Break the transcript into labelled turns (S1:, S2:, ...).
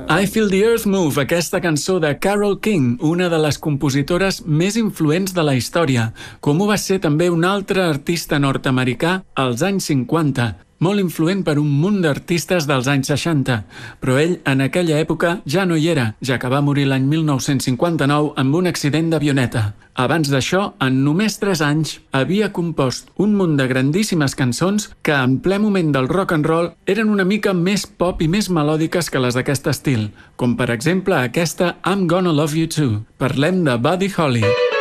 S1: I Feel the Earth Move, aquesta cançó de Carole King, una de les compositores més influents de la història, com ho va ser també un altre artista nord-americà als anys 50, molt influent per un munt d'artistes dels anys 60, però ell en aquella època ja no hi era, ja que va morir l'any 1959 amb un accident d'avioneta. Abans d'això, en només 3 anys, havia compost un munt de grandíssimes cançons que, en ple moment del rock and roll, eren una mica més pop i més melòdiques que les d'aquest estil, com per exemple aquesta I'm Gonna Love You Too. Parlem de Buddy Holly.